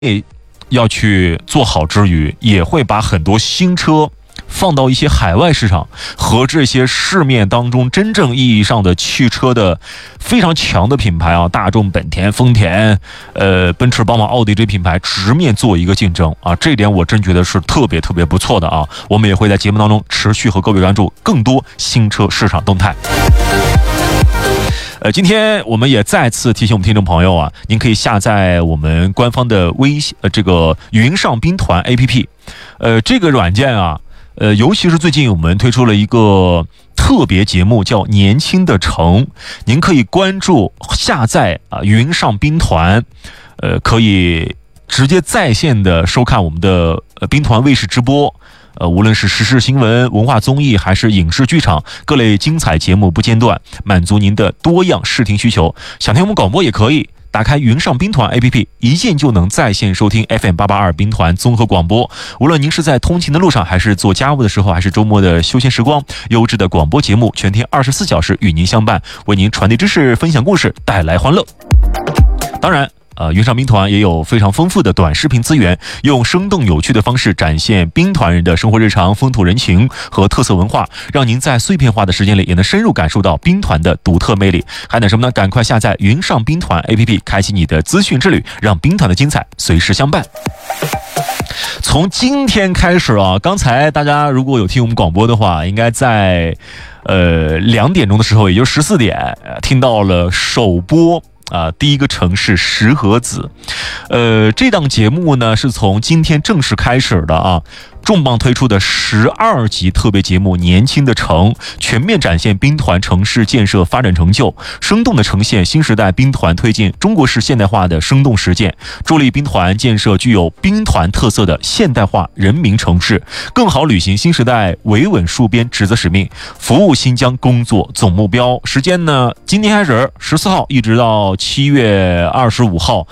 要去做好之余，也会把很多新车放到一些海外市场，和这些市面当中真正意义上的汽车的非常强的品牌啊，大众、本田、丰田、奔驰、宝马、奥迪这品牌直面做一个竞争啊，这一点我真觉得是特别不错的啊。我们也会在节目当中持续和各位关注更多新车市场动态。今天我们也再次提醒我们听众朋友啊，您可以下载我们官方的这个云上兵团 APP， 这个软件啊，尤其是最近我们推出了一个特别节目叫《年轻的城》，您可以关注下载云上兵团，可以直接在线的收看我们的兵团卫视直播。无论是时事新闻、文化综艺还是影视剧场，各类精彩节目不间断，满足您的多样视听需求。想听我们广播也可以打开云上兵团 APP， 一键就能在线收听 FM882 兵团综合广播。无论您是在通勤的路上，还是做家务的时候，还是周末的休闲时光，优质的广播节目全天24小时与您相伴，为您传递知识、分享故事，带来欢乐。当然云上兵团也有非常丰富的短视频资源，用生动有趣的方式展现兵团人的生活日常、风土人情和特色文化，让您在碎片化的时间里也能深入感受到兵团的独特魅力。还等什么呢？赶快下载云上兵团 APP， 开启你的资讯之旅，让兵团的精彩随时相伴。从今天开始啊，刚才大家如果有听我们广播的话，应该在2点钟的时候，也就是14点，听到了首播第一个城市石河子。这档节目呢是从今天正式开始的啊，重磅推出的12集特别节目《年轻的城》，全面展现兵团城市建设发展成就，生动地呈现新时代兵团推进中国式现代化的生动实践，助力兵团建设具有兵团特色的现代化人民城市，更好履行新时代维稳戍边职责使命，服务新疆工作总目标。时间呢，今天开始14号一直到7月25号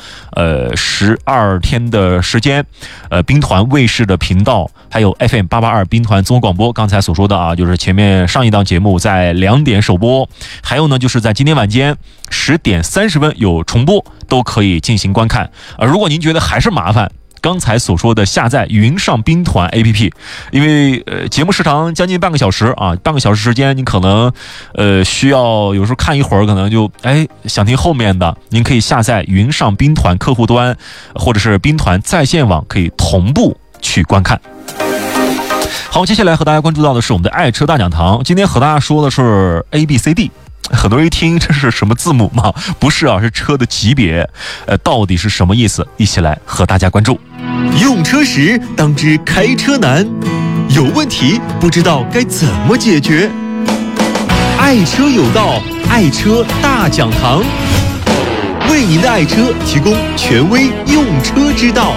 ，12天的时间。兵团卫视的频道还有 FM882 兵团综合广播，刚才所说的啊，就是前面上一档节目在2点首播，还有呢就是在今天晚间10点30分有重播，都可以进行观看。如果您觉得还是麻烦，刚才所说的下载云上兵团 APP， 因为节目时长将近半个小时啊，半个小时时间您可能需要有时候看一会儿，可能就想听后面的，您可以下载云上兵团客户端或者是兵团在线网，可以同步去观看。好，接下来和大家关注到的是我们的爱车大讲堂，今天和大家说的是 ABCD。很多人一听这是什么字母吗？不是啊，是车的级别。到底是什么意思？一起来和大家关注。 用车时当知开车难，有问题不知道该怎么解决。爱车有道，爱车大讲堂，为您的爱车提供权威用车之道。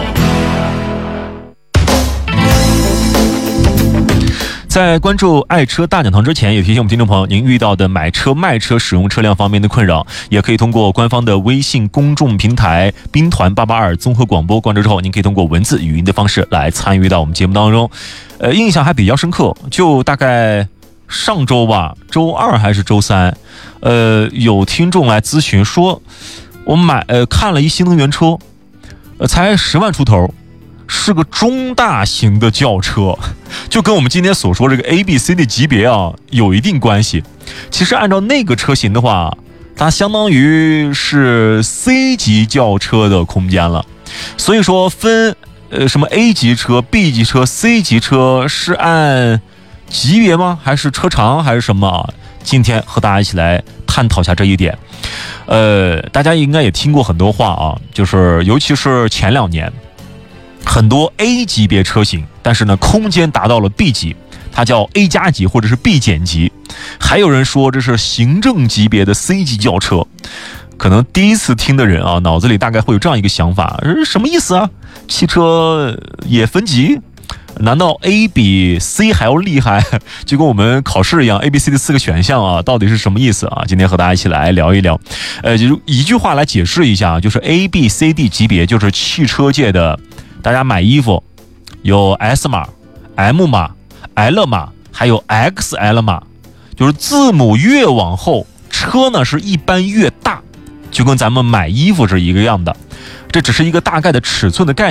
在关注爱车大讲堂之前，也提醒我们听众朋友，您遇到的买车卖车使用车辆方面的困扰，也可以通过官方的微信公众平台兵团882综合广播关注之后，您可以通过文字语音的方式来参与到我们节目当中。印象还比较深刻，就大概上周吧，周2还是周3，有听众来咨询说，我看了一新能源车，才10万出头，是个中大型的轿车，就跟我们今天所说这个 ABC 的级别啊有一定关系。其实按照那个车型的话，它相当于是 C 级轿车的空间了。所以说分什么 A 级车、B 级车、C 级车是按级别吗？还是车长还是什么？今天和大家一起来探讨一下这一点。大家应该也听过很多话啊，就是尤其是前2年。很多 A 级别车型，但是呢空间达到了 B 级，它叫 A 加级或者是 B 减级。还有人说这是行政级别的 C 级轿车。可能第一次听的人啊，脑子里大概会有这样一个想法，什么意思啊？汽车也分级？难道 A 比 C 还要厉害？就跟我们考试一样 ，A、B、C 的4个选项啊，到底是什么意思啊？今天和大家一起来聊一聊。就一句话来解释一下，就是 A、B、C、D 级别，就是汽车界的。大家买衣服有 S 码、M 码、L 码，还有 XL 码，就是字母越往后，车呢是一般越大，就跟咱们买衣服是一个样的。 这只是一个大概的尺寸的概念。